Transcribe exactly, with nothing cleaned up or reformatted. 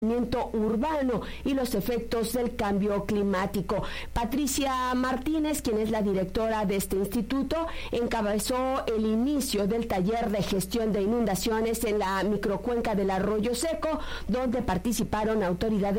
urbano y los efectos del cambio climático. Patricia Martínez, quien es la directora de este instituto, encabezó el inicio del taller de gestión de inundaciones en la microcuenca del Arroyo Seco, donde participaron autoridades